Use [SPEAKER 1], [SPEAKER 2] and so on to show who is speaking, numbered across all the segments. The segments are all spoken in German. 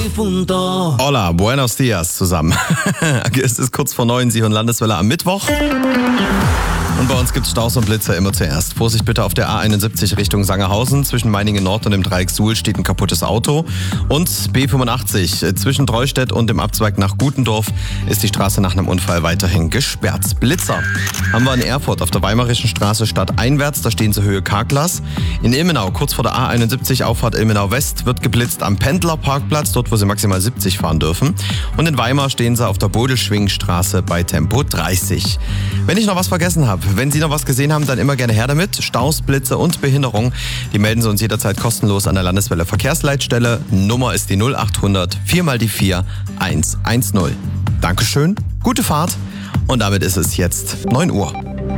[SPEAKER 1] difunto.
[SPEAKER 2] Hola, buenos dias zusammen. Es ist kurz vor 9, Sie hören Landeswelle am Mittwoch. Und bei uns gibt es Staus und Blitzer immer zuerst. Vorsicht bitte auf der A71 Richtung Sangerhausen. Zwischen Meiningen Nord und dem Dreieck Suhl steht ein kaputtes Auto. Und B85 zwischen Treustedt und dem Abzweig nach Gutendorf ist die Straße nach einem Unfall weiterhin gesperrt. Blitzer haben wir in Erfurt auf der Weimarischen Straße stadteinwärts. Da stehen sie Höhe Karklas. In Ilmenau, kurz vor der A71 Auffahrt Ilmenau West, wird geblitzt am Pendlerparkplatz, dort wo sie maximal 70 fahren dürfen. Und in Weimar stehen sie auf der Bodelschwingstraße bei Tempo 30. Wenn ich noch was vergessen habe, wenn Sie noch was gesehen haben, dann immer gerne her damit. Staus, Blitze und Behinderung, die melden Sie uns jederzeit kostenlos an der Landeswelle Verkehrsleitstelle. Nummer ist die 0800 4x4 110. Dankeschön, gute Fahrt und damit ist es jetzt 9 Uhr.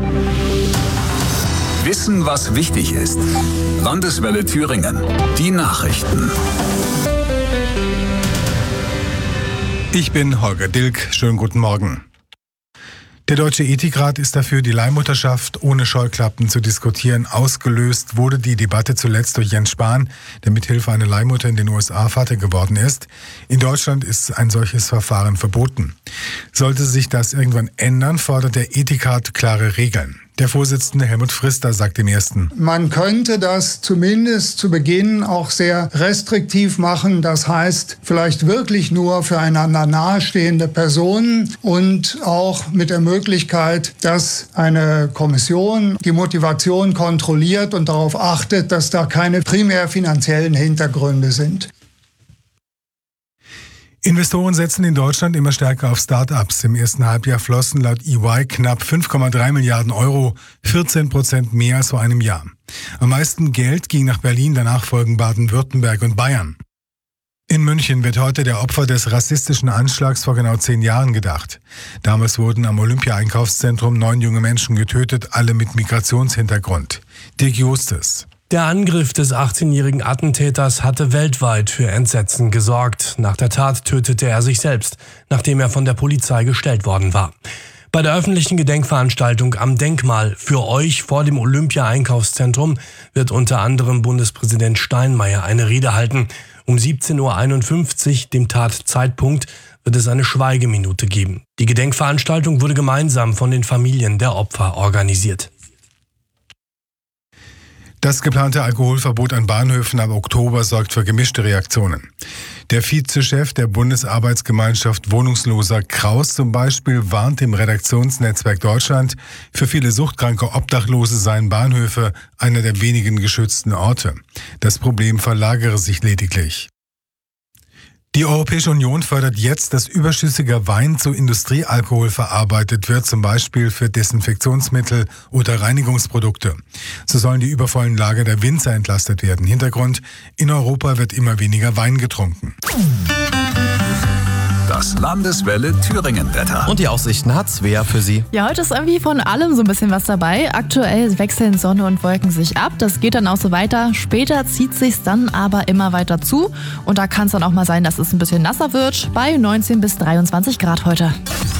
[SPEAKER 3] Wissen, was wichtig ist. Landeswelle Thüringen. Die Nachrichten.
[SPEAKER 4] Ich bin Holger Dilk. Schönen guten Morgen. Der Deutsche Ethikrat ist dafür, die Leihmutterschaft ohne Scheuklappen zu diskutieren. Ausgelöst wurde die Debatte zuletzt durch Jens Spahn, der mithilfe einer Leihmutter in den USA Vater geworden ist. In Deutschland ist ein solches Verfahren verboten. Sollte sich das irgendwann ändern, fordert der Ethikrat klare Regeln. Der Vorsitzende Helmut Frister sagt im Ersten:
[SPEAKER 5] Man könnte das zumindest zu Beginn auch sehr restriktiv machen. Das heißt, vielleicht wirklich nur für einander nahestehende Personen und auch mit der Möglichkeit, dass eine Kommission die Motivation kontrolliert und darauf achtet, dass da keine primär finanziellen Hintergründe sind.
[SPEAKER 4] Investoren setzen in Deutschland immer stärker auf Start-ups. Im ersten Halbjahr flossen laut EY knapp 5,3 Milliarden Euro, 14% mehr als vor einem Jahr. Am meisten Geld ging nach Berlin, danach folgen Baden-Württemberg und Bayern. In München wird heute der Opfer des rassistischen Anschlags vor genau 10 Jahren gedacht. Damals wurden am Olympia-Einkaufszentrum 9 junge Menschen getötet, alle mit Migrationshintergrund. Dirk Justus.
[SPEAKER 6] Der Angriff des 18-jährigen Attentäters hatte weltweit für Entsetzen gesorgt. Nach der Tat tötete er sich selbst, nachdem er von der Polizei gestellt worden war. Bei der öffentlichen Gedenkveranstaltung am Denkmal für euch vor dem Olympia-Einkaufszentrum wird unter anderem Bundespräsident Steinmeier eine Rede halten. Um 17:51 Uhr, dem Tatzeitpunkt, wird es eine Schweigeminute geben. Die Gedenkveranstaltung wurde gemeinsam von den Familien der Opfer organisiert.
[SPEAKER 4] Das geplante Alkoholverbot an Bahnhöfen ab Oktober sorgt für gemischte Reaktionen. Der Vizechef der Bundesarbeitsgemeinschaft Wohnungsloser Kraus zum Beispiel warnt im Redaktionsnetzwerk Deutschland, für viele suchtkranke Obdachlose seien Bahnhöfe einer der wenigen geschützten Orte. Das Problem verlagere sich lediglich. Die Europäische Union fördert jetzt, dass überschüssiger Wein zu Industriealkohol verarbeitet wird, zum Beispiel für Desinfektionsmittel oder Reinigungsprodukte. So sollen die übervollen Lager der Winzer entlastet werden. Hintergrund: in Europa wird immer weniger Wein getrunken.
[SPEAKER 3] Das Landeswelle Thüringen-Wetter.
[SPEAKER 2] Und die Aussichten hat Svea für Sie.
[SPEAKER 7] Ja, heute ist irgendwie von allem so ein bisschen was dabei. Aktuell wechseln Sonne und Wolken sich ab. Das geht dann auch so weiter. Später zieht sich's dann aber immer weiter zu. Und da kann es dann auch mal sein, dass es ein bisschen nasser wird. Bei 19 bis 23 Grad heute.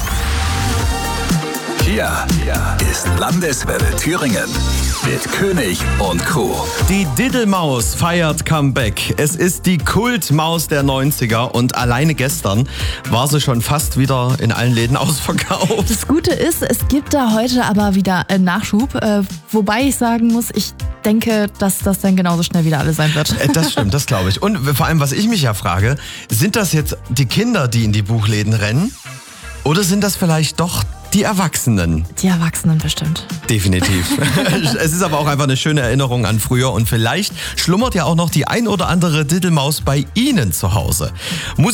[SPEAKER 3] Hier ist Landeswelle Thüringen mit König und Co.
[SPEAKER 2] Die Diddelmaus feiert Comeback. Es ist die Kultmaus der 90er und alleine gestern war sie schon fast wieder in allen Läden ausverkauft.
[SPEAKER 7] Das Gute ist, es gibt da heute aber wieder einen Nachschub. Wobei ich sagen muss, ich denke, dass das dann genauso schnell wieder alles sein wird.
[SPEAKER 2] Das stimmt, das glaube ich. Und vor allem, was ich mich ja frage, sind das jetzt die Kinder, die in die Buchläden rennen? Oder sind das vielleicht doch die Erwachsenen?
[SPEAKER 7] Die Erwachsenen bestimmt.
[SPEAKER 2] Definitiv. Es ist aber auch einfach eine schöne Erinnerung an früher und vielleicht schlummert ja auch noch die ein oder andere Diddelmaus bei Ihnen zu Hause.